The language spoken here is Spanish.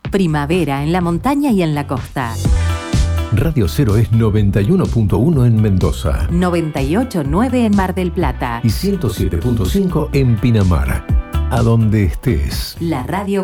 Primavera en la montaña y en la costa. Radio 0 es 91.1 en Mendoza, 98.9 en Mar del Plata y 107.5 en Pinamar. A donde estés. La radio